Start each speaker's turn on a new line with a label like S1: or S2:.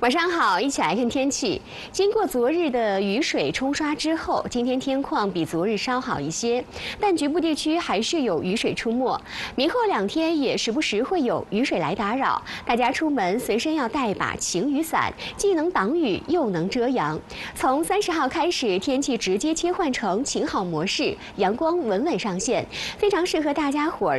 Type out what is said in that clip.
S1: 晚上好，一起来看天气。经过昨日的雨水冲刷之后，今天天况比昨日稍好一些，但局部地区还是有雨水出没。明后2天也时不时会有雨水来打扰，大家出门随身要带把晴雨伞，既能挡雨又能遮阳。从30号开始，天气直接切换成晴好模式，阳光稳稳上线，非常适合大家伙儿